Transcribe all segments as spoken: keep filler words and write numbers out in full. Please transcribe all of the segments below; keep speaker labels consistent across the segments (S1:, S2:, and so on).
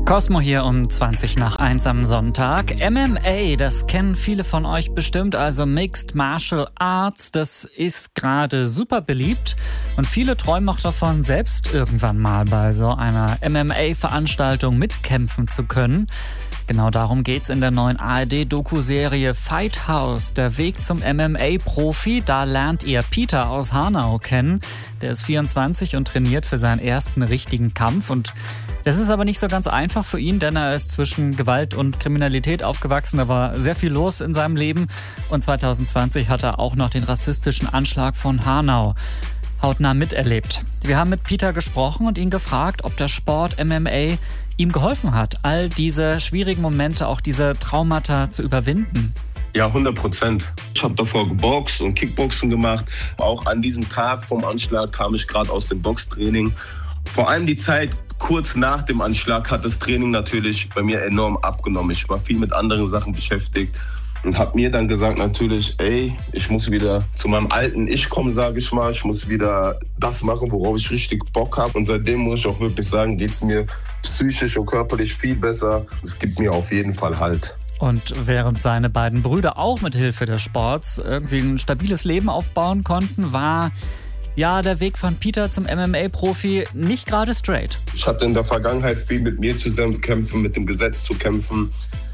S1: Cosmo hier um zwanzig nach eins am Sonntag. M M A, das kennen viele von euch bestimmt, also Mixed Martial Arts, das ist gerade super beliebt und viele träumen auch davon, selbst irgendwann mal bei so einer M M A-Veranstaltung mitkämpfen zu können. Genau darum geht's in der neuen A R D-Doku-Serie Fight House, der Weg zum M M A-Profi. Da lernt ihr Peter aus Hanau kennen. Der ist vierundzwanzig und trainiert für seinen ersten richtigen Kampf. Und das ist aber nicht so ganz einfach für ihn, denn er ist zwischen Gewalt und Kriminalität aufgewachsen. Da war sehr viel los in seinem Leben. Und zwanzig zwanzig hat er auch noch den rassistischen Anschlag von Hanau hautnah miterlebt. Wir haben mit Peter gesprochen und ihn gefragt, ob der Sport M M A ihm geholfen hat, all diese schwierigen Momente, auch diese Traumata zu überwinden.
S2: Ja, hundert Prozent. Ich habe davor geboxt und Kickboxen gemacht. Auch an diesem Tag vom Anschlag kam ich gerade aus dem Boxtraining. Vor allem die Zeit kurz nach dem Anschlag hat das Training natürlich bei mir enorm abgenommen. Ich war viel mit anderen Sachen beschäftigt und habe mir dann gesagt natürlich, ey, ich muss wieder zu meinem alten Ich kommen, sage ich mal. Ich muss wieder das machen, worauf ich richtig Bock habe. Und seitdem muss ich auch wirklich sagen, geht es mir psychisch und körperlich viel besser. Es gibt mir auf jeden Fall Halt.
S1: Und während seine beiden Brüder auch mit Hilfe des Sports irgendwie ein stabiles Leben aufbauen konnten, war ja der Weg von Peter zum M M A-Profi nicht gerade straight.
S2: Ich hatte in der Vergangenheit viel mit mir zusammen kämpfen, mit dem Gesetz zu kämpfen.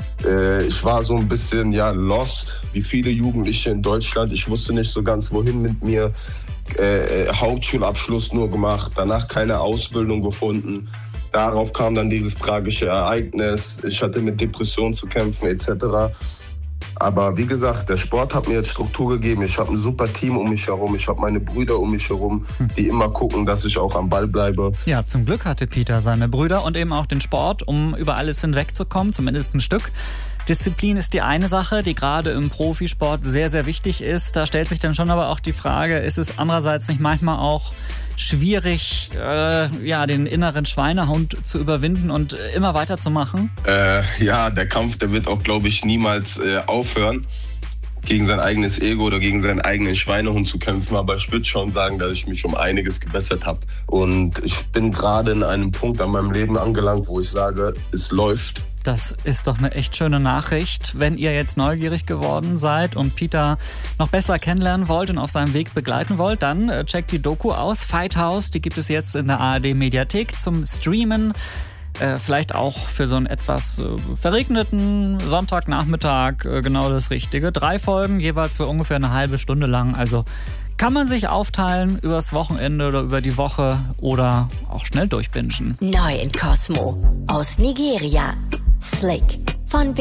S2: Ich war so ein bisschen ja lost, wie viele Jugendliche in Deutschland. Ich wusste nicht so ganz, wohin mit mir. Äh, Hauptschulabschluss nur gemacht, danach keine Ausbildung gefunden. Darauf kam dann dieses tragische Ereignis. Ich hatte mit Depressionen zu kämpfen et cetera. Aber wie gesagt, der Sport hat mir jetzt Struktur gegeben. Ich habe ein super Team um mich herum. Ich habe meine Brüder um mich herum, die immer gucken, dass ich auch am Ball bleibe.
S1: Ja, zum Glück hatte Peter seine Brüder und eben auch den Sport, um über alles hinwegzukommen, zumindest ein Stück. Disziplin ist die eine Sache, die gerade im Profisport sehr, sehr wichtig ist. Da stellt sich dann schon aber auch die Frage, ist es andererseits nicht manchmal auch schwierig, äh, ja, den inneren Schweinehund zu überwinden und immer weiterzumachen?
S2: Äh, ja, der Kampf, der wird auch, glaube ich, niemals äh, aufhören, gegen sein eigenes Ego oder gegen seinen eigenen Schweinehund zu kämpfen. Aber ich würde schon sagen, dass ich mich um einiges gebessert habe. Und ich bin gerade in einem Punkt an meinem Leben angelangt, wo ich sage, es läuft.
S1: Das ist doch eine echt schöne Nachricht. Wenn ihr jetzt neugierig geworden seid und Peter noch besser kennenlernen wollt und auf seinem Weg begleiten wollt, dann checkt die Doku aus. Fight House, die gibt es jetzt in der A R D-Mediathek zum Streamen. Äh, vielleicht auch für so einen etwas äh, verregneten Sonntagnachmittag äh, genau das Richtige. Drei Folgen, jeweils so ungefähr eine halbe Stunde lang. Also kann man sich aufteilen übers Wochenende oder über die Woche oder auch schnell durchbingen.
S3: Neu in Cosmo aus Nigeria. Slick von